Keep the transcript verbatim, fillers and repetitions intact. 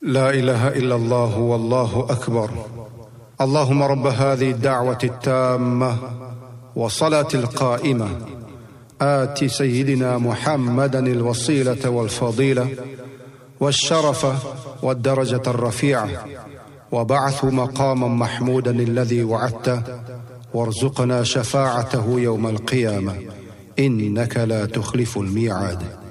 لا إله إلا الله والله أكبر. اللهم رب هذه الدعوة التامة والصلاة القائمة آت سيدنا محمدا الوسيلة والفضيلة والشرف والدرجة الرفيعة، وبعث مقاما محمودا الذي وعدته، وارزقنا شفاعته يوم القيامة إنك لا تخلف الميعاد.